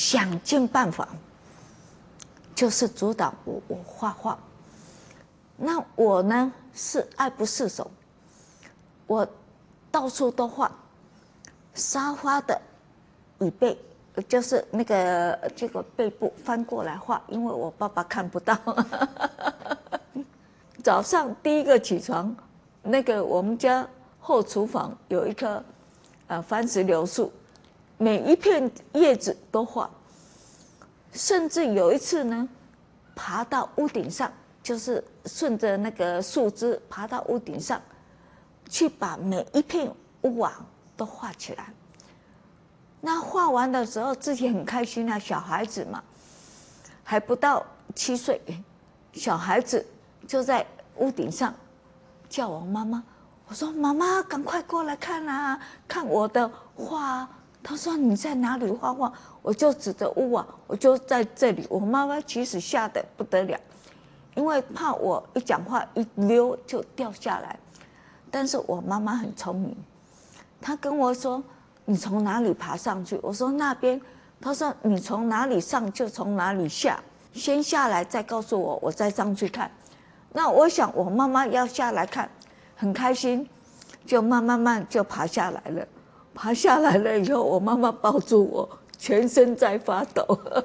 想尽办法，就是阻挡我画画。那我呢是爱不释手，我到处都画，沙发的椅背，就是那个这个背部翻过来画，因为我爸爸看不到。早上第一个起床，那个我们家后厨房有一棵番石榴树，每一片叶子都画，甚至有一次呢，爬到屋顶上，就是顺着那个树枝爬到屋顶上，去把每一片屋瓦都画起来。那画完的时候，自己很开心啊，小孩子嘛，还不到7岁，小孩子就在屋顶上叫我妈妈。我说妈妈，赶快过来看啊，看我的画。他说你在哪里画画？我就指着屋瓦，我就在这里。我妈妈其实吓得不得了，因为怕我一讲话一溜就掉下来。但是我妈妈很聪明，她跟我说你从哪里爬上去？我说那边。她说你从哪里上就从哪里下，先下来再告诉我，我再上去看。那我想我妈妈要下来看，很开心，就慢慢就爬下来了。爬下来了以后，我媽媽抱住我，全身在發抖。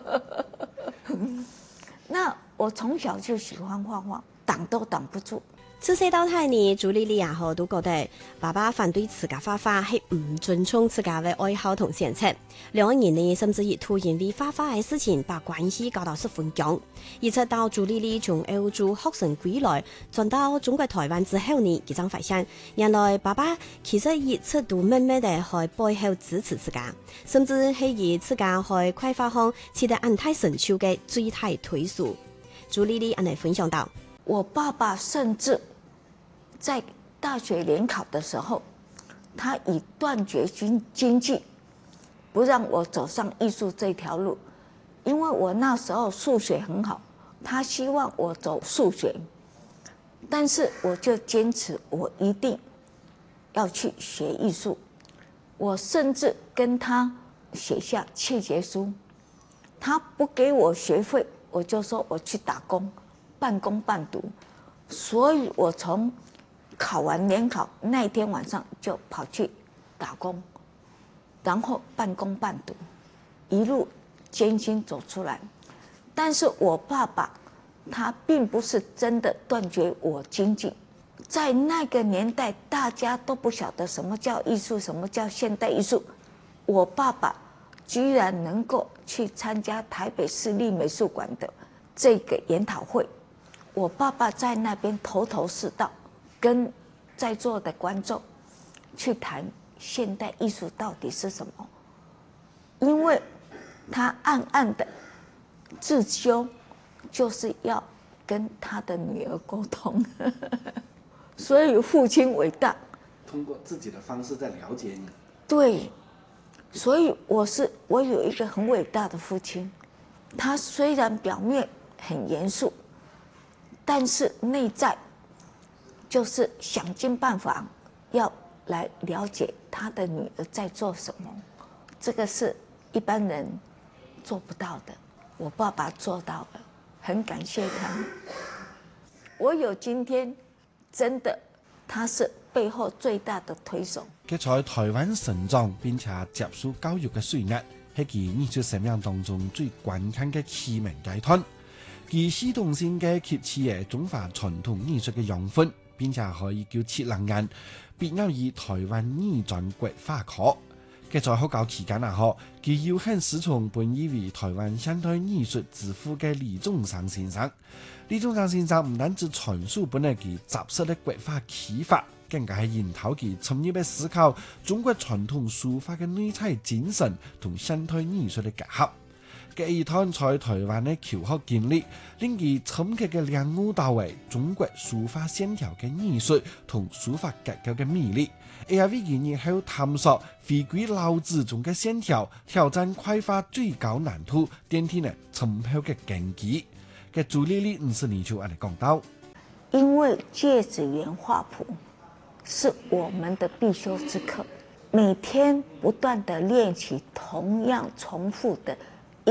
那我從小就喜歡畫畫，擋都擋不住。 自細到大呢，朱莉莉也好都覺得爸爸反對自家畫畫係唔尊重自家嘅愛好同選擇。兩個人呢，甚至亦突然為畫畫嘅事情把關係搞到十分僵。而直到朱莉莉從歐洲學成歸來，轉到中國台灣之後呢，佢才發現原來爸爸其實一直都默默地喺背後支持自家，甚至係以自家喺繪畫上取得安泰成就嘅最大推手。朱莉莉安尼分享到： 我爸爸甚至在大學聯考的時候，他以斷絕經濟，不讓我走上藝術這條路，因為我那時候數學很好，他希望我走數學，但是我就堅持我一定要去學藝術。我甚至跟他寫下切結書，他不給我學費，我就說我去打工，半工半讀。所以我從考完聯考那天晚上就跑去打工，然後半工半讀，一路艱辛走出來。但是我爸爸他並不是真的斷絕我經濟，在那個年代大家都不曉得什麼叫藝術，什麼叫現代藝術。我爸爸居然能夠去參加台北市立美術館的這個研討會，我爸爸在那邊頭頭是道，跟在座的觀眾去談現代藝術到底是什麼，因為他暗暗的自修，就是要跟他的女兒溝通。所以父親偉大， 通過自己的方式在了解你。 對，所以我有一個很偉大的父親，他雖然表面很嚴肅，但是內在就是想盡辦法要來了解他的女兒在做什麼，這個是一般人做不到的，我爸爸做到了，很感謝他。我有今天，真的他是背後最大的推手。 佢在台灣成長並且接受教育嘅歲月，係佢藝術生命當中最關鍵嘅啟蒙階段。佢系統性嘅吸取嘅中華傳統藝術嘅養分，並且可以叫7年畢業於台灣藝專國畫科。佢在學校期間佢有幸師從本以為台灣現代藝術之父嘅李宗盛先生。李宗盛先生唔單止傳授本來佢雜實嘅國畫啟發，更加係引導佢深入嘅思考中國傳統書法嘅內在精神同現代藝術嘅結合。嘅一趟在台灣嘅求學經歷，令佢深刻嘅領悟到為中國書法線條嘅藝術同書法結構嘅魅力，也為佢日後探索回歸老子中嘅線條，挑戰繪畫最高難度，奠定了深厚嘅根基。嘅朱莉莉唔是你就按你講到， 因為芥子園畫譜是我們的必修之課，每天不斷地練習同樣重複的